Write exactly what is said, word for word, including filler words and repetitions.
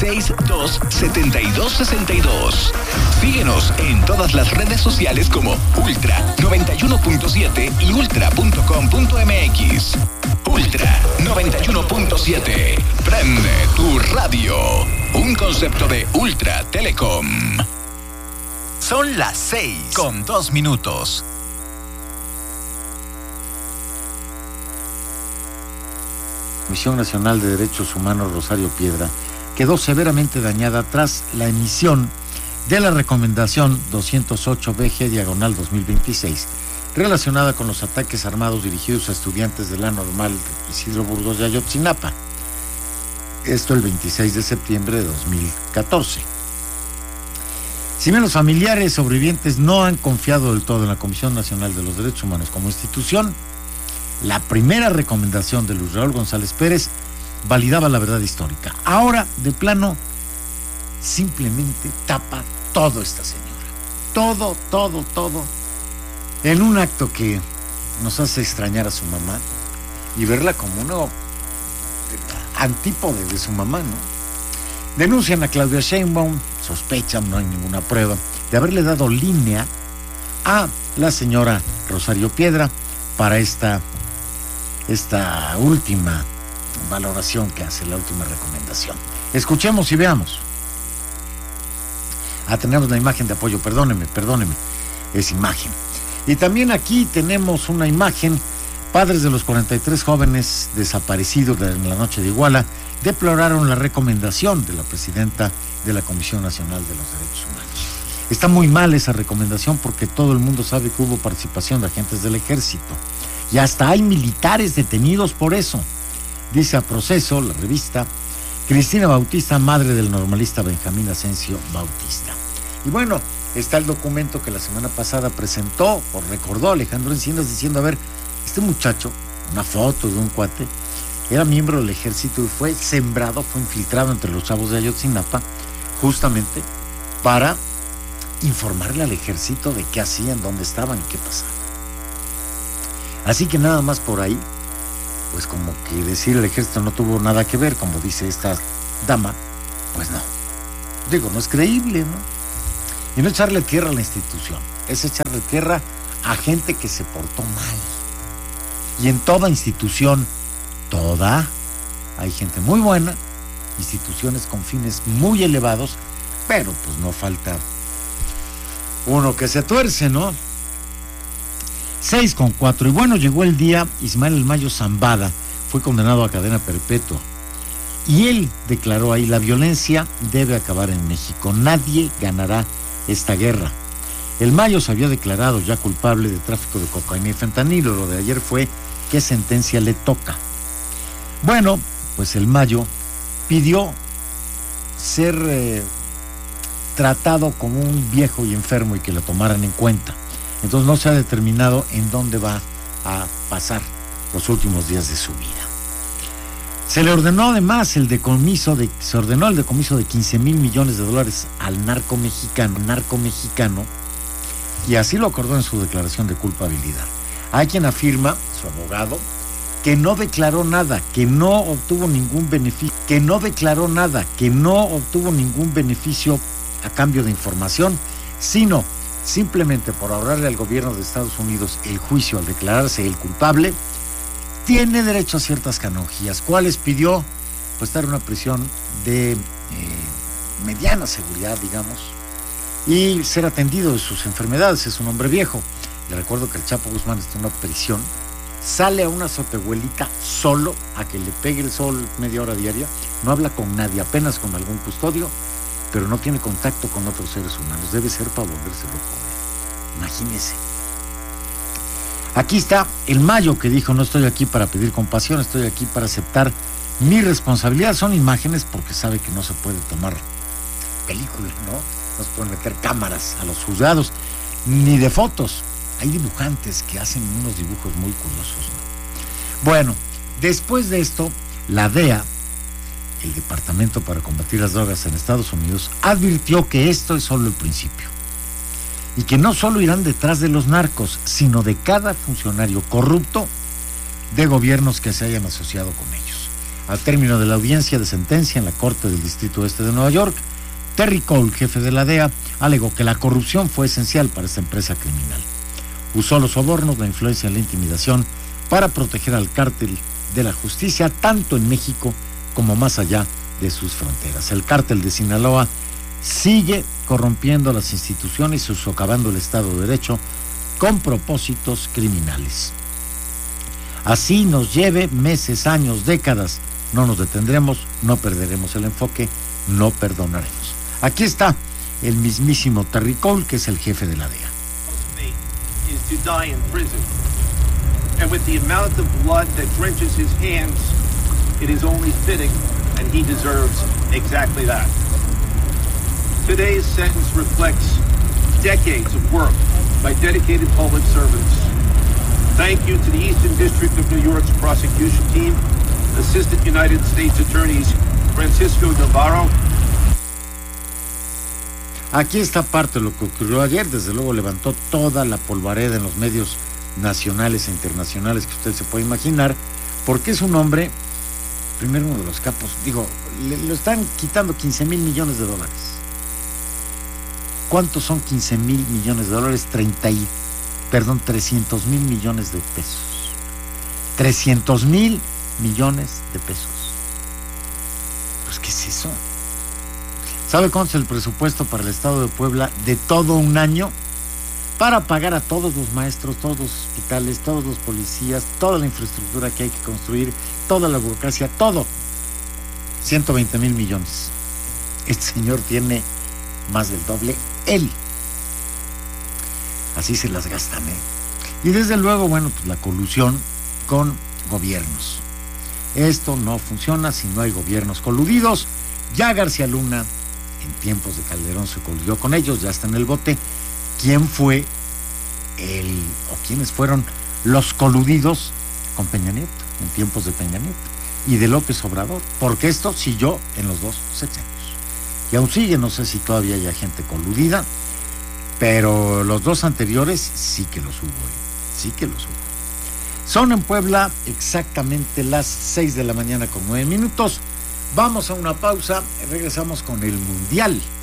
seis dos siete dos seis dos. Síguenos en todas las redes sociales como Ultra noventa y uno punto siete y ultra punto com punto m x. Ultra noventa y uno punto siete. Prende tu radio. Un concepto de Ultra Telecom. Son las seis con dos minutos. Comisión Nacional de Derechos Humanos Rosario Piedra quedó severamente dañada tras la emisión de la recomendación doscientos ocho B G diagonal dos mil veintiséis relacionada con los ataques armados dirigidos a estudiantes de la normal Isidro Burgos de Ayotzinapa. Esto el veintiséis de septiembre de dos mil catorce. Si bien los familiares sobrevivientes no han confiado del todo en la Comisión Nacional de los Derechos Humanos como institución, la primera recomendación de Luis Raúl González Pérez validaba la verdad histórica. Ahora, de plano, simplemente tapa todo esta señora. Todo, todo, todo. En un acto que nos hace extrañar a su mamá y verla como una antípode de su mamá, ¿no? Denuncian a Claudia Sheinbaum, sospechan, no hay ninguna prueba, de haberle dado línea a la señora Rosario Piedra para esta, esta última valoración que hace, la última recomendación. Escuchemos y veamos. Ah, tenemos la imagen de apoyo, perdóneme, perdóneme, es imagen. Y también aquí tenemos una imagen. Padres de los cuarenta y tres jóvenes desaparecidos en la noche de Iguala deploraron la recomendación de la presidenta de la Comisión Nacional de los Derechos Humanos. Está muy mal esa recomendación porque todo el mundo sabe que hubo participación de agentes del ejército y hasta hay militares detenidos por eso. Dice a Proceso, la revista, Cristina Bautista, madre del normalista Benjamín Asensio Bautista. Y bueno, está el documento que la semana pasada presentó o recordó Alejandro Encinas diciendo, a ver, este muchacho, una foto de un cuate, era miembro del ejército y fue sembrado, fue infiltrado entre los chavos de Ayotzinapa justamente para informarle al ejército de qué hacían, dónde estaban y qué pasaba. Así que nada más por ahí, pues como que decir el ejército no tuvo nada que ver, como dice esta dama, pues no. Digo, no es creíble, ¿no? Y no echarle tierra a la institución, es echarle tierra a gente que se portó mal. Y en toda institución, toda, hay gente muy buena, instituciones con fines muy elevados, pero pues no falta uno que se tuerce, ¿no? Seis con cuatro. Y bueno, llegó el día. Ismael El Mayo Zambada fue condenado a cadena perpetua. Y él declaró ahí, la violencia debe acabar en México. Nadie ganará esta guerra. El Mayo se había declarado ya culpable de tráfico de cocaína y fentanilo. Lo de ayer fue qué sentencia le toca. Bueno, pues el Mayo pidió ser eh, tratado como un viejo y enfermo y que lo tomaran en cuenta. Entonces no se ha determinado en dónde va a pasar los últimos días de su vida. Se le ordenó además el decomiso de, se ordenó el decomiso de quince mil millones de dólares al narco mexicano, narco mexicano, y así lo acordó en su declaración de culpabilidad. Hay quien afirma, su abogado, que no declaró nada, que no obtuvo ningún beneficio, que no declaró nada, que no obtuvo ningún beneficio a cambio de información, sino simplemente por ahorrarle al gobierno de Estados Unidos el juicio al declararse el culpable, tiene derecho a ciertas canonjías. ¿Cuáles pidió? Pues estar en una prisión de eh, mediana seguridad, digamos, y ser atendido de sus enfermedades. Es un hombre viejo. Le recuerdo que el Chapo Guzmán está en una prisión, sale a una azotehuelita solo a que le pegue el sol media hora diaria, no habla con nadie, apenas con algún custodio, pero no tiene contacto con otros seres humanos. Debe ser para volverse loco. Imagínese. Aquí está el Mayo que dijo, no estoy aquí para pedir compasión, estoy aquí para aceptar mi responsabilidad. Son imágenes porque sabe que no se puede tomar película, ¿no? No se pueden meter cámaras a los juzgados, ni de fotos. Hay dibujantes que hacen unos dibujos muy curiosos, ¿no? Bueno, después de esto, la D E A, el Departamento para Combatir las Drogas en Estados Unidos, advirtió que esto es solo el principio y que no solo irán detrás de los narcos, sino de cada funcionario corrupto de gobiernos que se hayan asociado con ellos. Al término de la audiencia de sentencia en la Corte del Distrito Este de Nueva York, Terry Cole, jefe de la D E A, alegó que la corrupción fue esencial para esta empresa criminal. Usó los sobornos, la influencia y la intimidación para proteger al cártel de la justicia, tanto en México como más allá de sus fronteras. El cártel de Sinaloa sigue corrompiendo las instituciones y socavando el Estado de Derecho con propósitos criminales. Así nos lleve meses, años, décadas, no nos detendremos, no perderemos el enfoque, no perdonaremos. Aquí está el mismísimo Terry Cole, que es el jefe de la D E A. Is to die in prison. And with the amount of blood that drenches his hands, it is only fitting, and he deserves exactly that. Today's sentence reflects decades of work by dedicated public servants. Thank you to the Eastern District of New York's prosecution team, Assistant United States Attorneys Francisco Navarro. Aquí está parte de lo que ocurrió ayer. Desde luego levantó toda la polvareda en los medios nacionales e internacionales que usted se puede imaginar, porque es un hombre, primero uno de los capos, digo, le, le están quitando quince mil millones de dólares. ¿Cuántos son quince mil millones de dólares? treinta y, perdón, trescientos mil millones de pesos. trescientos mil millones de pesos. Pues, ¿qué es eso? ¿Sabe cuánto es el presupuesto para el Estado de Puebla de todo un año? Para pagar a todos los maestros, todos los hospitales, todos los policías, toda la infraestructura que hay que construir, toda la burocracia, todo. ciento veinte mil millones. Este señor tiene más del doble, él. Así se las gastan, ¿eh? Y desde luego, bueno, pues la colusión con gobiernos. Esto no funciona si no hay gobiernos coludidos. Ya García Luna, en tiempos de Calderón, se coludió con ellos, ya está en el bote. ¿Quién fue el, o quiénes fueron los coludidos con Peña Nieto, en tiempos de Peña Nieto, y de López Obrador? Porque esto siguió en los dos sexenios. Y aún sigue, no sé si todavía hay gente coludida, pero los dos anteriores sí que los hubo, ¿eh? sí que los hubo. Son en Puebla exactamente las seis de la mañana con nueve minutos. Vamos a una pausa, regresamos con el Mundial